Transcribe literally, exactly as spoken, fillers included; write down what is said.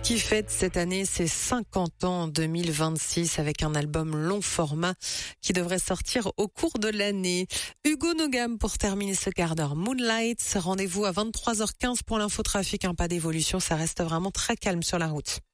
qui fête cette année ses cinquante ans en deux mille vingt-six avec un album long format qui devrait sortir au cours de l'année. Hugo Nogam pour terminer ce quart d'heure. Moonlight, rendez-vous à vingt-trois heures quinze pour l'infotrafic, hein, pas d'évolution, ça reste vraiment très calme sur la route.